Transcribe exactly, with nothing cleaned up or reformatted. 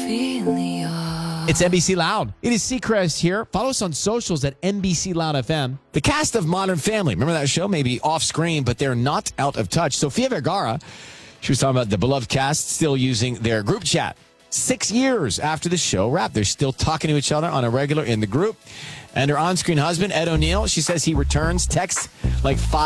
It's N B C Loud. It is Seacrest here. Follow us on socials at N B C Loud F M. The cast of Modern Family, remember that show? Maybe off screen, but they're not out of touch. Sofia Vergara, she was talking about the beloved cast still using their group chat. Six years after the show wrapped, they're still talking to each other on a regular in the group. And her on-screen husband, Ed O'Neill, she says he returns texts like five.